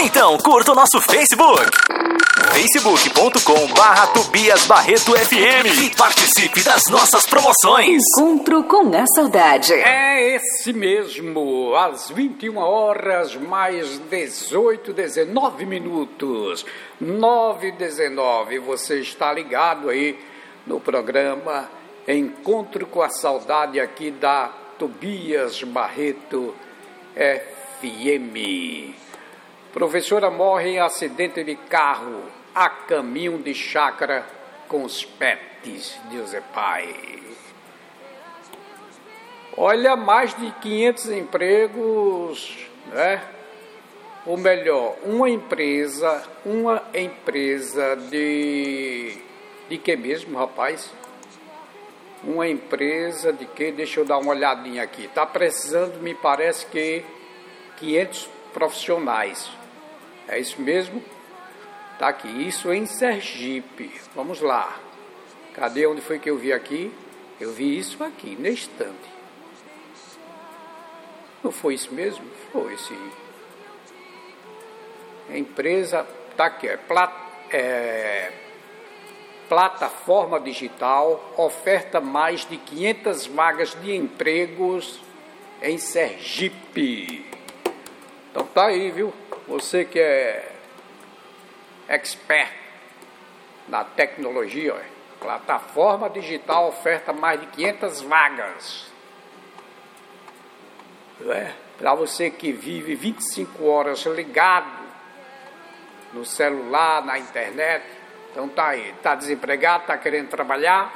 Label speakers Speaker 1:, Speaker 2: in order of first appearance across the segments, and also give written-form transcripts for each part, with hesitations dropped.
Speaker 1: Então curta o nosso Facebook, facebook.com/Tobias Barreto FM e participe das nossas promoções.
Speaker 2: Encontro com a saudade.
Speaker 3: É esse mesmo, às 21 horas mais 19 minutos. 9h19, você está ligado aí no programa Encontro com a Saudade aqui da Tobias Barreto FM. Professora morre em acidente de carro a caminho de chácara com os pets. Deus é Pai. Olha, mais de 500 empregos, né? Ou melhor, uma empresa de que mesmo, rapaz? Uma empresa de que? Deixa eu dar uma olhadinha aqui. Está precisando, me parece que 500 profissionais. É isso mesmo? Tá aqui, isso em Sergipe. Vamos lá. Cadê? Onde foi que eu vi aqui? Eu vi isso aqui, na estante. Não foi isso mesmo? Foi sim. A empresa, tá aqui, plataforma digital, oferta mais de 500 vagas de empregos em Sergipe. Então tá aí, viu? Você que é expert na tecnologia, ó, plataforma digital oferta mais de 500 vagas. Para você que vive 25 horas ligado no celular, na internet, então tá aí, tá desempregado, tá querendo trabalhar,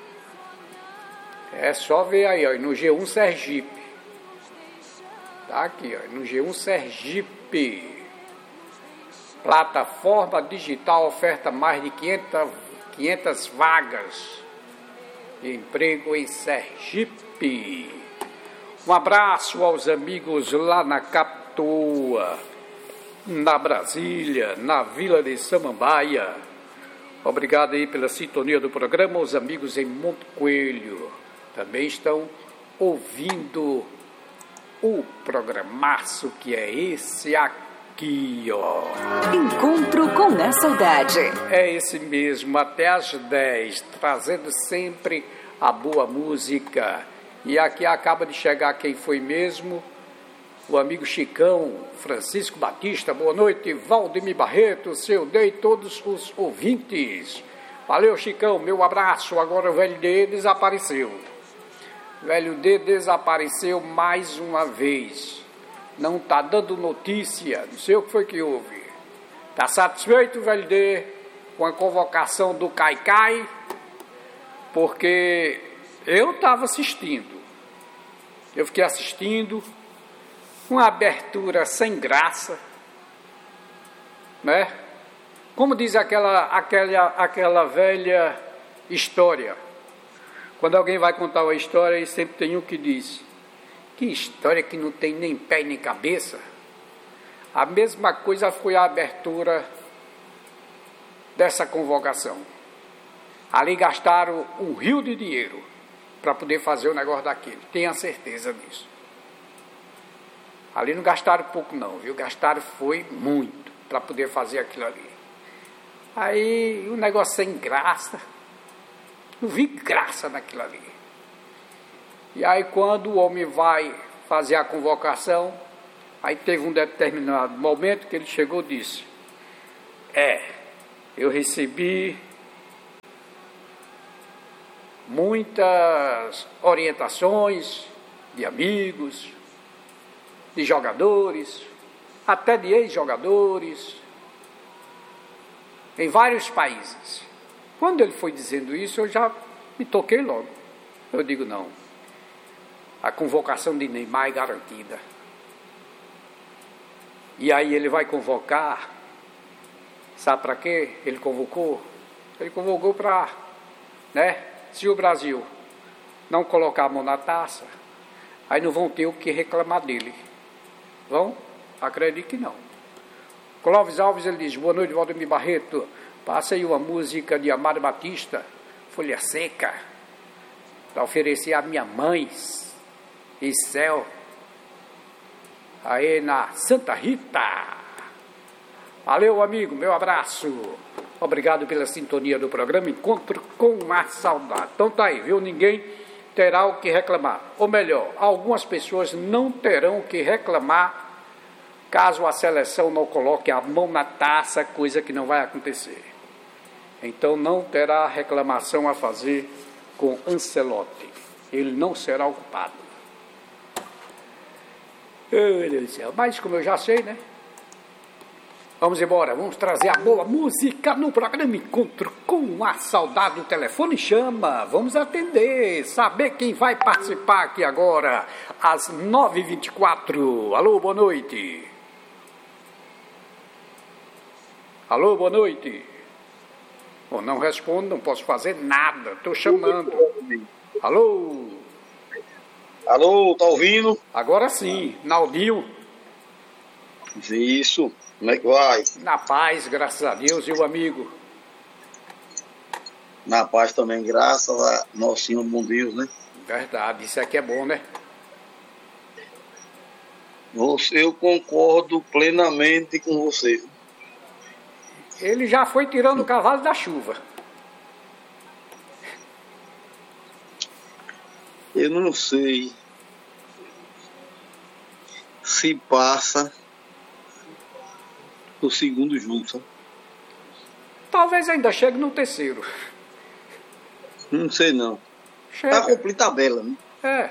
Speaker 3: é só ver aí, ó, no G1 Sergipe. Tá aqui, ó, no G1 Sergipe. Plataforma digital oferta mais de 500 vagas de emprego em Sergipe. Um abraço aos amigos lá na Capitua, na Brasília, na Vila de Samambaia. Obrigado aí pela sintonia do programa. Os amigos em Monte Coelho também estão ouvindo o programaço que é esse aqui, ó.
Speaker 2: Encontro com a saudade.
Speaker 3: É esse mesmo, até às 10, trazendo sempre a boa música. E aqui acaba de chegar quem foi mesmo, o amigo Chicão, Francisco Batista. Boa noite, Valdemir Barreto, seu Dei e todos os ouvintes. Valeu, Chicão, meu abraço. Agora o velho D desapareceu. Velho D desapareceu mais uma vez. Não está dando notícia, não sei o que foi que houve. Está satisfeito, velho D, com a convocação do Caicai? Porque eu estava assistindo. Eu fiquei assistindo. Uma abertura sem graça, né? Como diz aquela velha história. Quando alguém vai contar uma história, e sempre tem um que diz: que história que não tem nem pé nem cabeça. A mesma coisa foi a abertura dessa convocação. Ali gastaram um rio de dinheiro para poder fazer o negócio daquele. Tenha certeza disso. Ali não gastaram pouco não, viu? Gastaram foi muito para poder fazer aquilo ali. Aí o negócio sem graça. Não vi graça naquilo ali. E aí quando o homem vai fazer a convocação, aí teve um determinado momento que ele chegou e disse: eu recebi muitas orientações de amigos, de jogadores, até de ex-jogadores, em vários países. Quando ele foi dizendo isso, eu já me toquei logo. Eu digo, não, a convocação de Neymar é garantida. E aí ele vai convocar, sabe para quê? Ele convocou para, né, se o Brasil não colocar a mão na taça, aí não vão ter o que reclamar dele. Vão? Acredito que não. Clóvis Alves, ele diz: boa noite, Valdemir Barreto. Passa aí uma música de Amado Batista, Folha Seca, para oferecer à minha mãe e céu, aí na Santa Rita. Valeu, amigo, meu abraço. Obrigado pela sintonia do programa Encontro com a Saudade. Então tá aí, viu? Ninguém terá o que reclamar. Ou melhor, algumas pessoas não terão o que reclamar caso a seleção não coloque a mão na taça, coisa que não vai acontecer. Então não terá reclamação a fazer com Ancelotti. Ele não será o culpado. Meu Deus do céu. Mas como eu já sei, né? Vamos embora, vamos trazer a boa música no programa Encontro com a Saudade. O telefone chama, vamos atender, saber quem vai participar aqui agora, às 9h24. Alô, boa noite. Alô, boa noite. Bom, não respondo, não posso fazer nada, estou chamando. Alô?
Speaker 4: Alô, tá ouvindo?
Speaker 3: Agora sim, Naldinho.
Speaker 4: Isso, como é que vai?
Speaker 3: Na paz, graças a Deus, e o amigo?
Speaker 4: Na paz também, graças a Nosso Senhor bom Deus, né?
Speaker 3: Verdade, isso aqui é bom, né?
Speaker 4: Eu concordo plenamente com você.
Speaker 3: Ele já foi tirando o cavalo da chuva.
Speaker 4: Eu não sei se passa o segundo jogo, sabe?
Speaker 3: Talvez ainda chegue no terceiro.
Speaker 4: Não sei não.
Speaker 3: Chega.
Speaker 4: Tá cumprir tabela, né?
Speaker 3: É.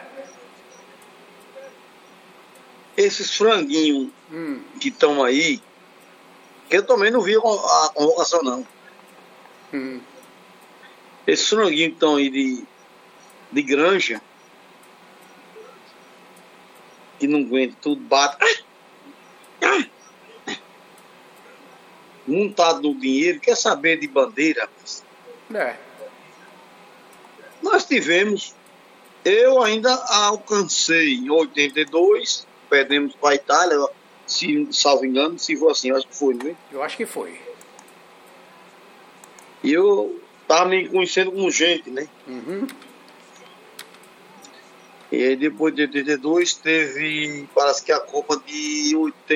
Speaker 4: Esses franguinhos que estão aí, eu também não vi a convocação não. Esses franguinhos que estão aí de granja, que não aguenta, tudo bate. Montado no dinheiro, quer saber de bandeira?
Speaker 3: É.
Speaker 4: Nós tivemos, eu ainda alcancei em 82, perdemos para a Itália, se salvo engano, se for assim, eu acho que foi, né?
Speaker 3: Eu acho que foi.
Speaker 4: E eu estava me conhecendo como gente, né? E aí depois de 82 teve, parece que a Copa de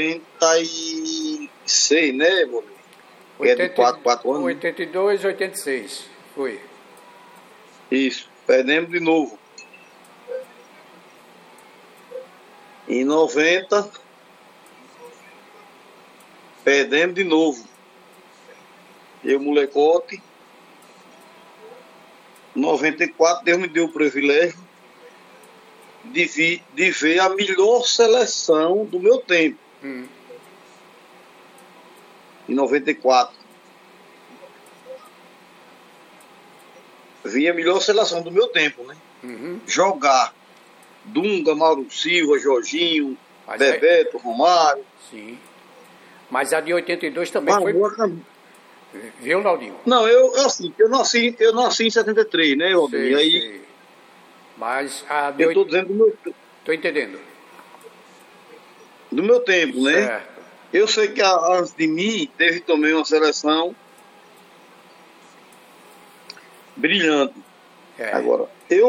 Speaker 4: 86, né, meu? É de 4 anos.
Speaker 3: 82, 86, foi.
Speaker 4: Isso, perdemos de novo. Em 90, perdemos de novo. Eu, molecote. 94, Deus me deu o privilégio de ver a melhor seleção do meu tempo. Em 94. Vi a melhor seleção do meu tempo, né? Jogar Dunga, Mauro Silva, Jorginho, Bebeto, Romário.
Speaker 3: Sim. Mas a de 82 também foi. Viu, Naldinho?
Speaker 4: Não, eu nasci em 73, né, Aldinho? E aí.
Speaker 3: Sei. Mas a de
Speaker 4: Eu estou dizendo do meu,
Speaker 3: Tô entendendo.
Speaker 4: do meu tempo, né?
Speaker 3: Certo.
Speaker 4: Eu sei que antes de mim teve também uma seleção brilhante.
Speaker 3: É.
Speaker 4: Agora, eu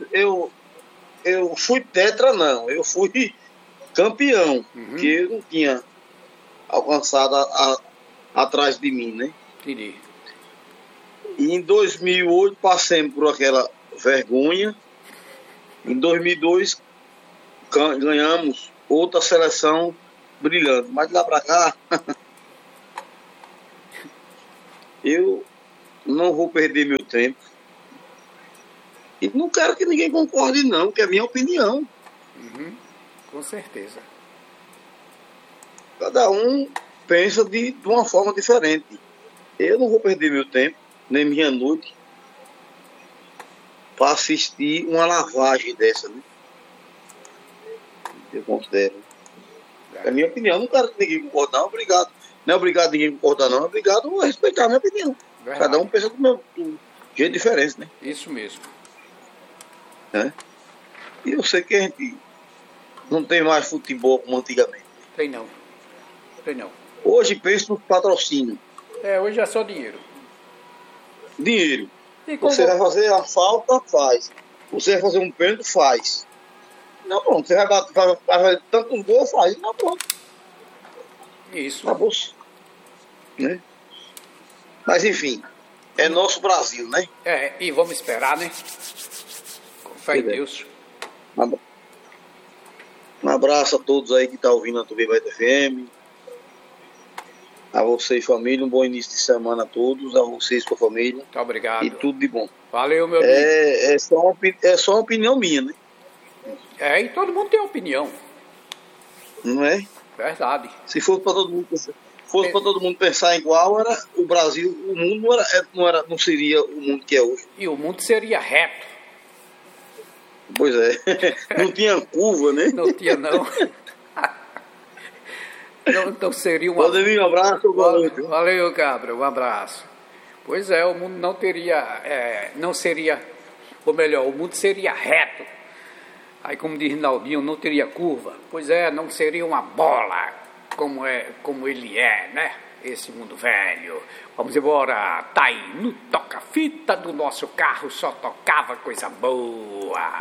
Speaker 4: fui tetra, não. Eu fui campeão, que eu não tinha alcançado atrás de mim, né?
Speaker 3: Entendi.
Speaker 4: E em 2008 passamos por aquela vergonha. Em 2002 ganhamos outra seleção brilhante. Mas de lá para cá, eu não vou perder meu tempo. E não quero que ninguém concorde não, que é a minha opinião.
Speaker 3: Com certeza.
Speaker 4: Cada um pensa de uma forma diferente. Eu não vou perder meu tempo, nem minha noite, para assistir uma lavagem dessa, né? Eu considero. É a minha opinião. Não quero que ninguém concorde não, obrigado. Não é obrigado ninguém concordar não, é obrigado a respeitar a minha opinião.
Speaker 3: Verdade.
Speaker 4: Cada um pensa do jeito diferente, né?
Speaker 3: Isso mesmo.
Speaker 4: É. E eu sei que a gente não tem mais futebol como antigamente.
Speaker 3: Tem não. Tem não.
Speaker 4: Hoje penso no patrocínio.
Speaker 3: Hoje é só dinheiro.
Speaker 4: Dinheiro.
Speaker 3: E como...
Speaker 4: Você vai fazer a falta, faz. Você vai fazer um pênalti, faz. Não, pronto. Você vai fazer tantos gols, faz. Não, pronto.
Speaker 3: Isso.
Speaker 4: Acabou. né? Mas enfim, é nosso Brasil, né?
Speaker 3: E vamos esperar, né? Com fé em Deus.
Speaker 4: Um abraço a todos aí que estão ouvindo a TV Baita FM. A vocês, família, um bom início de semana a todos, a vocês com a família.
Speaker 3: Muito obrigado.
Speaker 4: E tudo de bom.
Speaker 3: Valeu, meu amigo.
Speaker 4: É só uma opinião minha, né?
Speaker 3: E todo mundo tem opinião.
Speaker 4: Não é?
Speaker 3: Verdade.
Speaker 4: Se fosse para todo mundo pensar igual, era o Brasil, o mundo não seria o mundo que é hoje.
Speaker 3: E o mundo seria reto.
Speaker 4: Pois é. Não tinha curva, né?
Speaker 3: Não tinha, não. Então seria uma...
Speaker 4: Valdemir, um abraço.
Speaker 3: Valeu, Cabra, um abraço. Pois é, o mundo não teria, não seria, ou melhor, o mundo seria reto. Aí, como diz Rinaldinho, não teria curva. Pois é, não seria uma bola, como ele é, né? Esse mundo velho. Vamos embora, tá aí, no toca-fita do nosso carro, só tocava coisa boa.